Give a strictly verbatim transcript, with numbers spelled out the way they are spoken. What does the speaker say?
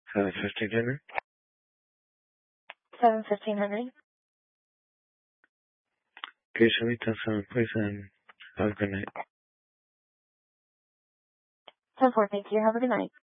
seven fifteen hundred. seven fifteen hundred. Can you show me ten seven, please, and have a good night. ten four, thank you. Have a good night.